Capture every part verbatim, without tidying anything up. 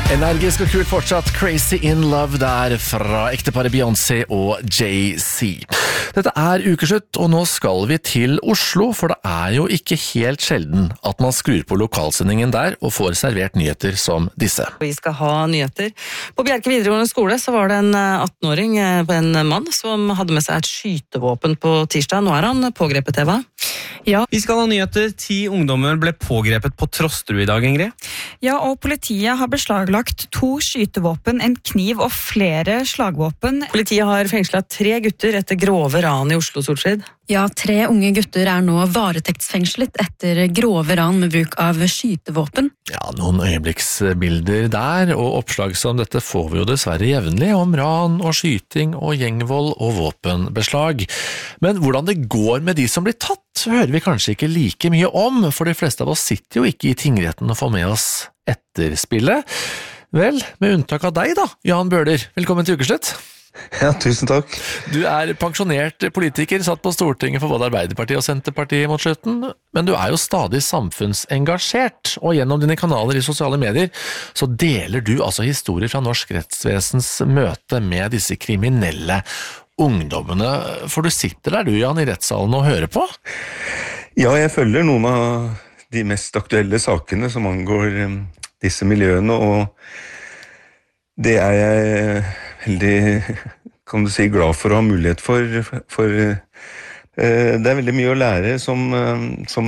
Energisk og kult fortsatt, Crazy in Love der fra ekteparet Beyoncé og Jay-Z. Dette er ukeslutt, og nå skal vi til Oslo, for det er jo ikke helt sjelden at man skrur på lokalsendingen der og får servert nyheter som disse. Vi skal ha nyheter. På Bjerke videregående skole så var det en atten-åring, en mann, som hadde med seg et skytevåpen på tirsdag. Nå er han pågrepet, Eva. Ja. Vi skal ha nyheter. Ti ungdommer ble pågrepet på Trosterud i dag, Ingrid. Ja, og politiet har beslaglagt to skytevåpen, en kniv og flere slagvåpen. Politiet har fengslet tre gutter etter grove ran i Oslo Solskjed. Ja, tre unge gutter er nå varetektsfengslet etter grove ran med bruk av skytevåpen. Ja, noen øyeblikksbilder der, og oppslag som dette får vi jo dessverre jevnlig om ran og skyting og gjengvold og våpenbeslag. Men hvordan det går med de som blir tatt, hører vi kanskje ikke like mye om, for de fleste av oss sitter jo ikke i tingretten og får med oss etterspillet. Vel, med unntak av deg da, Jan Bøhler. Velkommen til ukeslutt. Ja, tusen takk. Du er pensjonert politiker, satt på Stortinget for både Arbeiderpartiet og Senterpartiet mot slutten, men du er jo stadig samfunnsengasjert, og gjennom dine kanaler i sosiale medier så deler du altså historier fra norsk rettsvesens møte med disse kriminelle ungdommene, for du sitter der du, Jan, i rettssalen og hører på? Ja, jeg følger noen av de mest aktuelle sakene som angår um, disse miljøene, og det er jeg veldig, kan du si, glad for å ha mulighet for, for uh, det er veldig mye å lære som, uh, som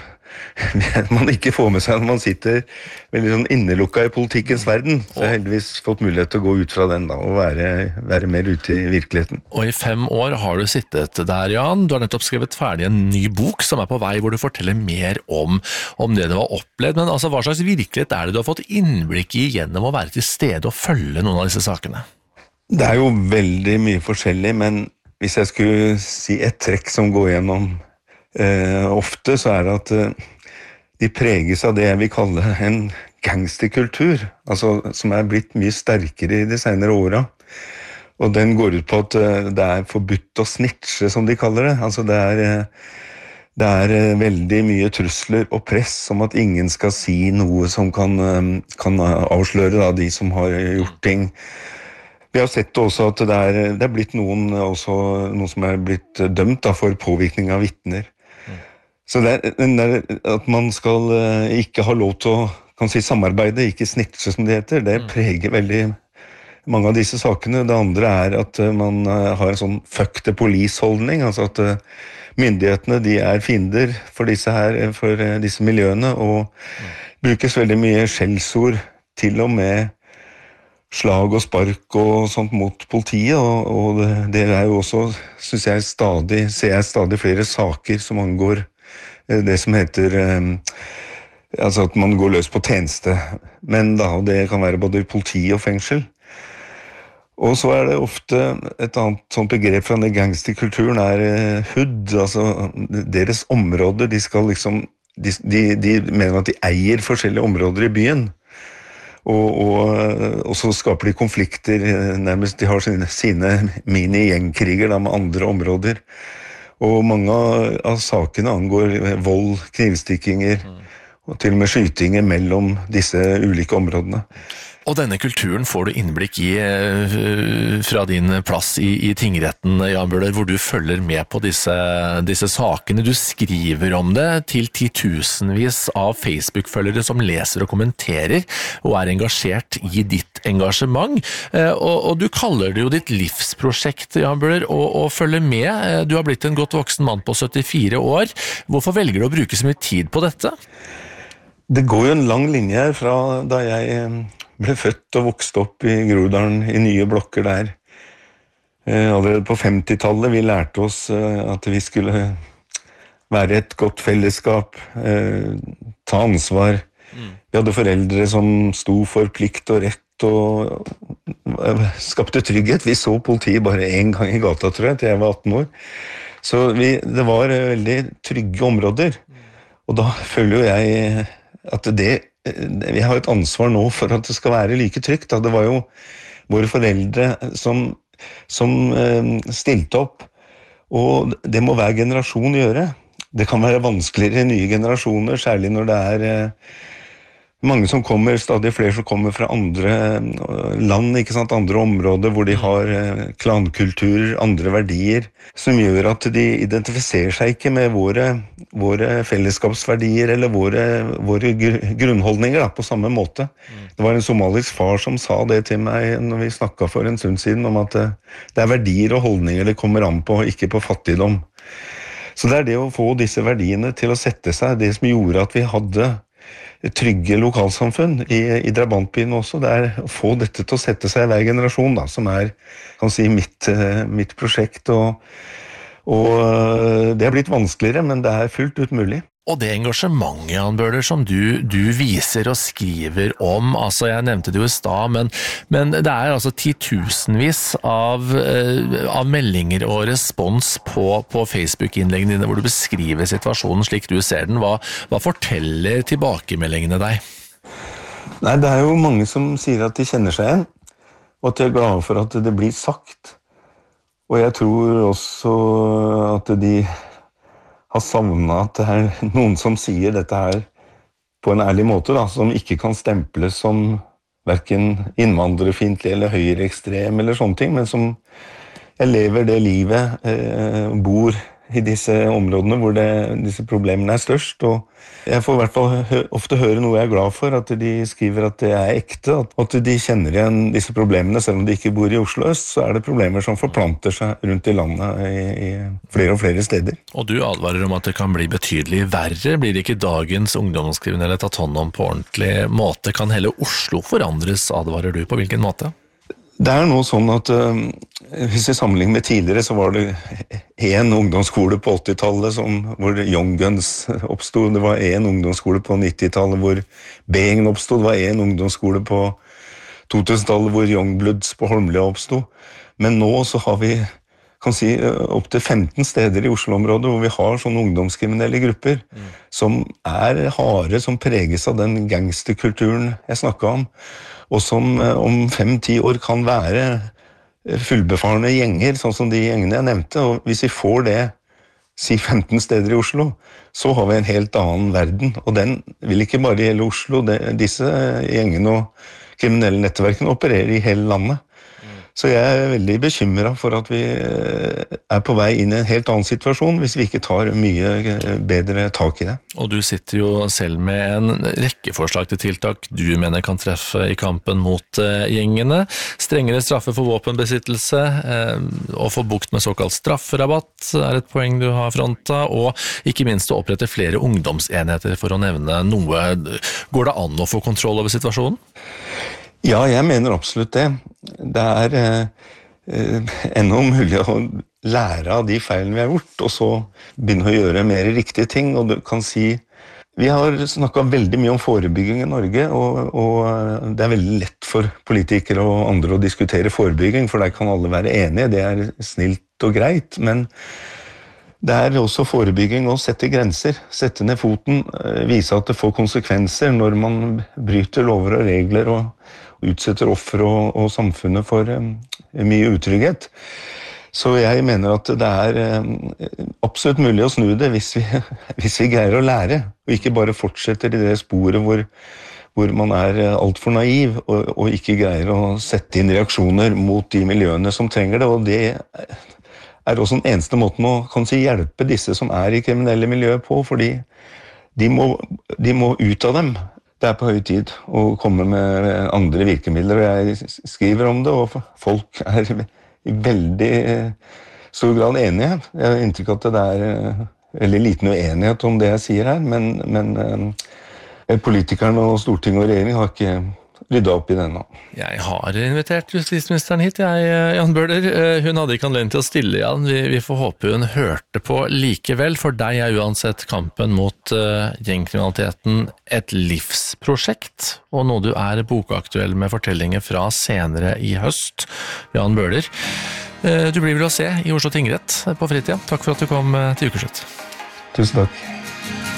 man ikke får med seg når man sitter veldig sånn innelukket i politikkens verden. Så jeg har heldigvis fått mulighet til å gå ut fra den da, og være, være mer ute i virkeligheten. Og i fem år har du sittet der, Jan. Du har nettopp skrevet ferdig en ny bok som er på vei, hvor du forteller mer om, om det du har opplevd. Men altså, hva slags virkelighet er det du har fått innblikk i gjennom å være til stede og følge noen av disse sakene? Det er jo veldig mye forskjellig, men hvis jeg skulle si et trekk som går gjennom eh, ofte, så er det at eh, de preges av det jeg vil kalle en gangsterkultur, altså som er blitt mye sterkere i de senere åra. Og den går ut på at eh, det er forbudt å snitche, som de kaller det. Altså det er, eh, det er eh, veldig mye trusler og press om at ingen skal si noe som kan, eh, kan avsløre da, de som har gjort ting. Vi har sett også at det er, det er blitt noen, også, noen som er blitt dømt da, for påvirkning av vitner. Mm. Så det er, det er at man skal ikke ha lov til å kan si, samarbeide, ikke snitche som det heter, det preger veldig mange av disse sakene. Det andre er at man har en sånn fuck the police-holdning, altså at myndighetene de er fiender for disse, her, for disse miljøene, og mm. brukes veldig mye skjellsord, til og med slag og spark og sånt mot politiet, og, og det, det er jo også, synes jeg, stadig, ser jeg stadig flere saker som angår det som heter, um, altså at man går løs på tjeneste, men da, det kan være både politi og fengsel. Og så er det ofte et annet sånt begrep fra den gangsterkulturen er uh, hood, altså deres områder, de skal liksom, de, de, de mener at de eier forskjellige områder i byen, Og, og, og så skaper de konflikter, nærmest de har sine, sine mini-gjengkriger da, med andre områder. Og mange av, av sakene angår vold, knivstikkinger, mm. og til og med skytinger mellom disse ulike områdene. Og denne kulturen får du innblikk i fra din plass i, i tingretten, Jan Bøhler, hvor du følger med på disse, disse sakene. Du skriver om det til titusenvis av Facebook-følgere som leser og kommenterer og er engasjert i ditt engasjement. Og, og du kaller det jo ditt livsprosjekt, Jan Bøhler, og, og følger med. Du har blitt en godt voksen mann på syttifire år. Hvorfor velger du å bruke så mye tid på dette? Det går jo en lang linje her fra da jeg ble født og vokst opp i Groruddalen i nye blokker der. Eh, allerede på femtitallet vi lærte oss eh, at vi skulle være et godt fellesskap, eh, ta ansvar. Mm. Vi hadde foreldre som sto for plikt og rett og eh, skapte trygghet. Vi så politiet bare en gang i gata, tror jeg, til jeg var atten år. Så vi, det var eh, veldig trygge områder. Og da føler jo jeg at det vi har et ansvar nå for at det skal være like trygt. Det var jo våre foreldre som, som stilte opp, og det må hver generasjon gjøre. Det kan være vanskeligere i nye generasjoner, særlig når det er mange som kommer, stadig flere som kommer fra andre land, ikke sant, andre områder hvor de har klankulturer, andre verdier, som gjør at de identifiserer seg ikke med våre, våre fellesskapsverdier eller våre, våre grunnholdninger da, på samme måte. Det var en somalisk far som sa det til meg når vi snakket for en stund siden om at det er verdier og holdninger det kommer an på, ikke på fattigdom. Så det er det å få disse verdiene til å sette seg, det som gjorde at vi hadde trygge lokalsamfunn i, i drabantbyen også, det er å få dette til å sette seg i hver generasjon, da, som er, kan si, mitt, mitt prosjekt, og, og det har blitt vanskeligere, men det er fullt ut mulig. Og det engasjementet, Jan Bøhler, som du, du viser og skriver om, altså jeg nevnte det jo i stad, men, men det er altså titusenvis av, av meldinger og respons på, på Facebook-innleggene dine, hvor du beskriver situasjonen slik du ser den. Hva, hva forteller tilbakemeldingene deg? Nei, det er jo mange som sier at de kjenner seg igjen, og at de er glade for at det blir sagt. Og jeg tror også at de har savnet at det er noen som sier dette her på en ærlig måte, da, som ikke kan stemples som hverken innvandrerfiendtlig eller høyreekstrem eller sånne ting, men som jeg lever det livet, eh, bor i disse områdene hvor det, disse problemene er størst, og jeg får i hvert fall hø ofte høre noe jeg er glad for, at de skriver at det er ekte, at de kjenner igjen disse problemene, selv om de ikke bor i Oslo øst, så er det problemer som forplanter seg rundt i landet i, i flere og flere steder. Og du advarer om at det kan bli betydelig verre, blir det ikke dagens ungdomskriminelle tatt hånd om på ordentlig måte? Kan hele Oslo forandres, advarer du, på hvilken måte? Det er nå sånn at uh, hvis vi sammenligner med tidligere, så var det en ungdomsskole på åttitallet som, hvor Young Guns oppstod, det var en ungdomsskole på nittitallet hvor B-gjengen oppstod, det var en ungdomsskole på totusentallet hvor Youngbloods på Holmlia oppstod. Men nå så har vi, kan si, opp til femten steder i Oslo-området hvor vi har sånne ungdomskriminelle grupper mm. som er harde, som preges av den gangsterkulturen jeg snakket om, og som om fem-ti år kan være fullbefarne gjenger, sånn som de gjengene jeg nevnte. Og hvis vi får det, si femten steder i Oslo, så har vi en helt annen verden. Og den vil ikke bare gjelde Oslo, det, disse gjengene og kriminelle nettverkene opererer i hele landet. Så jeg er veldig bekymret for at vi er på vei inn i en helt annen situasjon hvis vi ikke tar mye bedre tak i det. Og du sitter jo selv med en rekke forslag til tiltak du mener kan treffe i kampen mot gjengene. Strengere straffe for våpenbesittelse, å få bukt med såkalt strafferabatt er et poeng du har fronta, og ikke minst å opprette flere ungdomsenheter for å nevne noe. Går det an å få kontroll over situasjonen? Ja, jeg mener absolutt det. Det er eh, ennå mulig å lære av de feilene vi har gjort, og så begynne å gjøre mer riktige ting. Og du kan si, vi har snakket veldig mye om forebygging i Norge, og, og det er veldig lett for politikere og andre å diskutere forebygging, for der kan alle være enige, det er snilt og greit, men det er også forebygging å sette grenser, sette ned foten, vise at det får konsekvenser når man bryter lover og regler og utsetter offer og, og samfunnet for um, mye utrygghet. Så jeg mener at det er um, absolutt mulig å snu det hvis vi, hvis vi greier å lære, og ikke bare fortsetter i det sporet hvor, hvor man er alt for naiv og, og ikke greier å sette inn reaksjoner mot de miljøene som trenger det, og det er også den eneste måten å kan si, hjelpe disse som er i kriminelle miljøer på, fordi de må, de må ut av dem. Det er på høy tid å komme med andre virkemidler, og jeg skriver om det, og folk er i veldig stor grad enige. Jeg har inntrykk av at det er veldig liten uenighet om det jeg sier her, men, men politikerne og Stortinget og regjeringen har ikke ryddet opp i det nå. Jeg har invitert justisministeren hit, jeg, Jan Bøhler. Hun hadde ikke anledning til å stille, Jan. Vi, vi får håpe hun hørte på likevel. For deg er uansett kampen mot uh, gjengkriminaliteten et livsprosjekt, og noe du er bokaktuell med fortellinger fra senere i høst. Jan Bøhler, uh, du blir vel å se i Oslo tingrett på fritida. Takk for at du kom uh, til Ukeslutt. Tusen takk.